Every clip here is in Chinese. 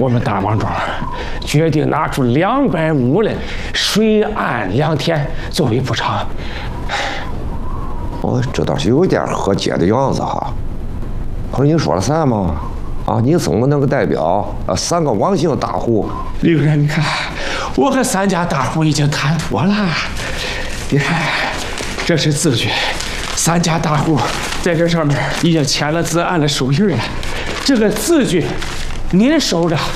我们大王庄决定拿出200亩的水岸良田作为补偿。 这倒是有点和解的样子哈。可是你说了算吗？你总共那个代表3个王姓大户。 李会长，你看，我和3家大户已经谈妥了。你看，这是字据，3家大户在这上面已经签了字，按了手印了。这个字据您收着。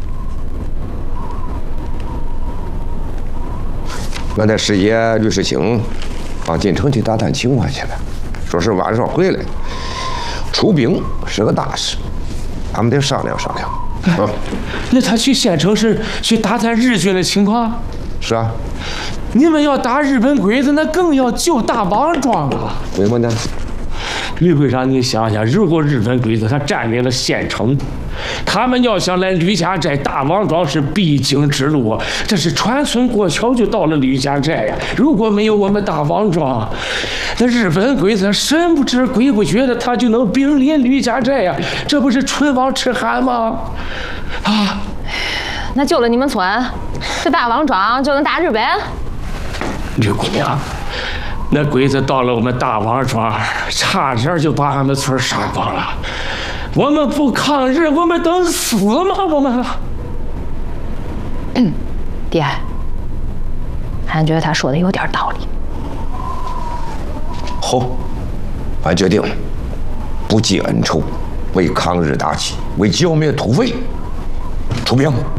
我得示意律师请进城去打探情况去了，说是晚上回来。出兵是个大事，俺们得商量商量。 那他去县城是去打探日军的情况？ 是啊。 你们要打日本鬼子，那更要救大王庄啊！ 为什么呢？ 吕会长，你想想，如果日本鬼子他占领了县城，他们要想来吕家寨，大王庄是必经之路，这是船村过桥就到了吕家寨呀。如果没有我们大王庄，那日本鬼子神不知鬼不觉的，他就能兵临吕家寨呀，这不是唇亡齿寒吗？ 那救了你们村，这大王庄就能打日本？ 吕姑娘，那鬼子到了我们大王庄，差点就把俺们村杀光了。我们不抗日，我们等死吗？我们。 爹，俺觉得他说的有点道理。 好，俺决定不记恩仇，为抗日打气，为剿灭土匪出兵。